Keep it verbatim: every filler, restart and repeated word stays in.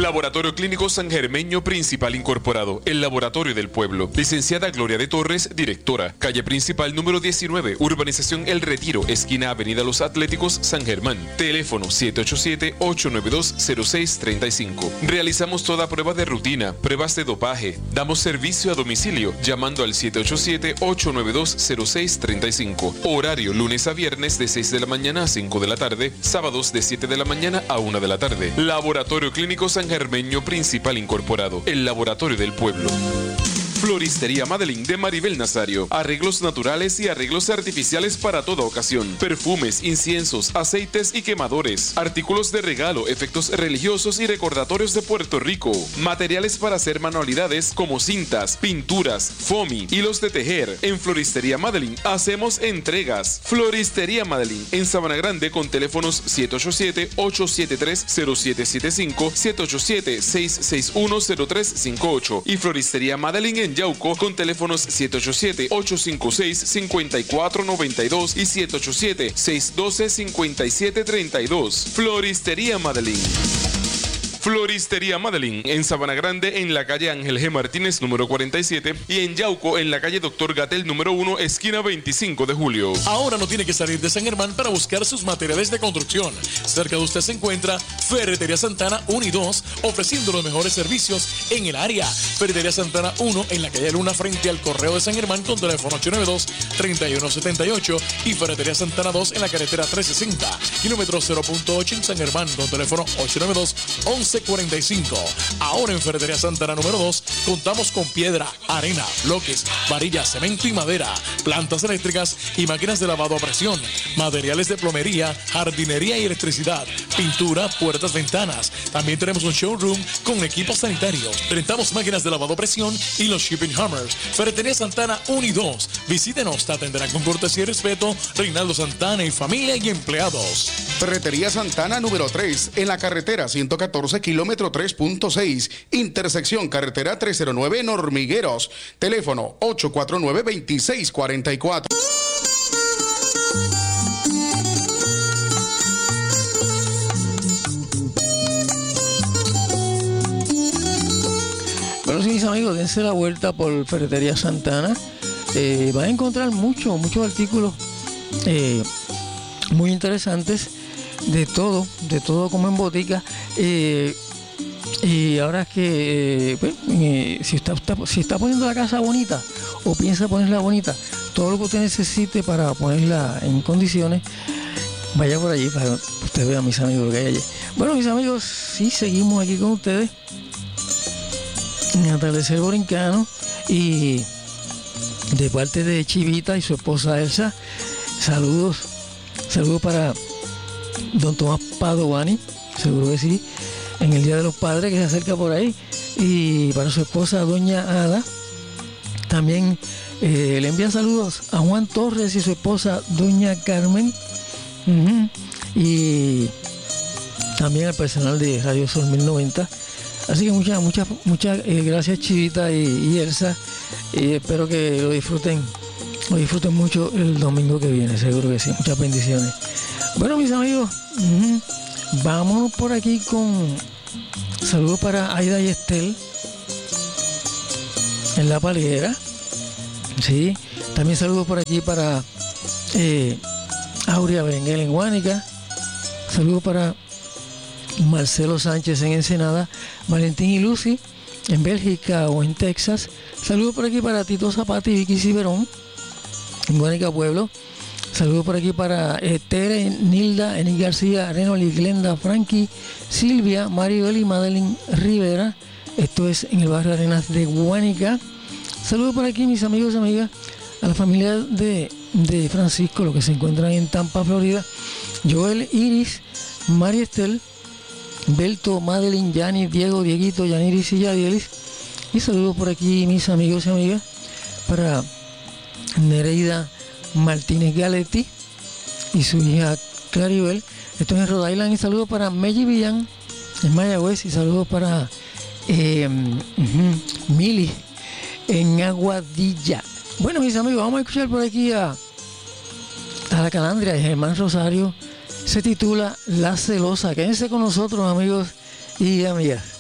Laboratorio Clínico San Germeño Principal Incorporado, el laboratorio del pueblo. Licenciada Gloria de Torres, directora. Calle Principal número diecinueve, Urbanización El Retiro, esquina Avenida Los Atléticos, San Germán. Teléfono siete ocho siete, ocho nueve dos, cero seis tres cinco. Realizamos toda prueba de rutina, pruebas de dopaje. Damos servicio a domicilio llamando al siete ocho siete, ocho nueve dos, cero seis tres cinco. Horario lunes a viernes de seis de la mañana a cinco de la tarde, sábados de siete de la mañana a una de la tarde. Laboratorio Clínico San Germeño Principal Incorporado, el laboratorio del pueblo. Floristería Madeline de Maribel Nazario. Arreglos naturales y arreglos artificiales para toda ocasión. Perfumes, inciensos, aceites y quemadores. Artículos de regalo, efectos religiosos y recordatorios de Puerto Rico. Materiales para hacer manualidades como cintas, pinturas, foamy, hilos de tejer. En Floristería Madeline hacemos entregas. Floristería Madeline en Sabana Grande con teléfonos siete ocho siete, ocho siete tres, cero siete siete cinco, siete ocho siete, seis seis uno, cero tres cinco ocho y Floristería Madeline en Yauco con teléfonos siete ocho siete, ocho cinco seis, cinco cuatro nueve dos y siete ocho siete, seis uno dos, cinco siete tres dos. Floristería Madeline. Floristería Madeline en Sabana Grande en la calle Ángel G. Martínez número cuarenta y siete y en Yauco en la calle Doctor Gatel número uno esquina veinticinco de julio. Ahora no tiene que salir de San Germán para buscar sus materiales de construcción. Cerca de usted se encuentra Ferretería Santana uno y dos ofreciendo los mejores servicios en el área. Ferretería Santana uno en la calle Luna frente al Correo de San Germán con teléfono ocho nueve dos, tres uno siete ocho y Ferretería Santana dos en la carretera trescientos sesenta, kilómetro cero punto ocho en San Germán con teléfono ocho nueve dos, once cuarenta y cinco. Ahora en Ferretería Santana número dos contamos con piedra, arena, bloques, varillas, cemento y madera, plantas eléctricas y máquinas de lavado a presión, materiales de plomería, jardinería y electricidad, pintura, puertas, ventanas. También tenemos un showroom con equipo sanitario. Rentamos máquinas de lavado a presión y los shipping hammers. Ferretería Santana uno y dos. Visítenos, te atenderán con cortesía y respeto. Reinaldo Santana y familia y empleados. Ferretería Santana número tres en la carretera ciento catorce kilómetro tres punto seis, intersección carretera trescientos nueve en Hormigueros. Teléfono ocho cuatro nueve, dos seis cuatro cuatro. Bueno, sí, mis amigos, dense la vuelta por Ferretería Santana. Eh, van a encontrar muchos, muchos artículos eh, muy interesantes. De todo, de todo como en botica. Eh, y ahora es que, eh, pues, eh, si, está, está, si está poniendo la casa bonita o piensa ponerla bonita, todo lo que usted necesite para ponerla en condiciones, vaya por allí para que usted vea, mis amigos, lo que hay allí. Bueno, mis amigos, sí, seguimos aquí con ustedes en Atardecer Borincano y de parte de Chivita y su esposa Elsa, saludos, saludos para don Tomás Padovani, seguro que sí, en el Día de los Padres que se acerca por ahí, y para su esposa doña Ada. También eh, le envían saludos a Juan Torres y su esposa doña Carmen, uh-huh. Y también al personal de Radio Sol mil noventa. Así que muchas, muchas, muchas eh, gracias Chivita y, y Elsa, y espero que lo disfruten, lo disfruten mucho el domingo que viene, seguro que sí. Muchas bendiciones. Bueno, mis amigos, uh-huh. Vámonos por aquí con saludos para Aida y Estel en La Palguera. Sí, también saludos por aquí para eh, Aurea Berenguel en Guánica. Saludos para Marcelo Sánchez en Ensenada, Valentín y Lucy en Bélgica o en Texas. Saludos por aquí para Tito Zapata y Vicky Ciberón en Guánica Pueblo. Saludos por aquí para eh, Tere, Nilda, Eni García, Renoli, Glenda, Frankie, Silvia, Maribel y Madeline Rivera. Esto es en el barrio Arenas de Guánica. Saludos por aquí, mis amigos y amigas, a la familia de, de Francisco, los que se encuentran en Tampa, Florida. Joel, Iris, María Estel, Belto, Madeline, Yani, Diego, Dieguito, Yaniris y Yadielis. Y saludos por aquí, mis amigos y amigas, para Nereida Martínez Galetti y su hija Claribel. Esto es en Rhode Island. Y saludos para Melly Villan en Mayagüez. Y saludos para eh, uh-huh, Mili en Aguadilla. Bueno, mis amigos, vamos a escuchar por aquí a, a la Calandria de Germán Rosario. Se titula La Celosa. Quédense con nosotros, amigos y amigas.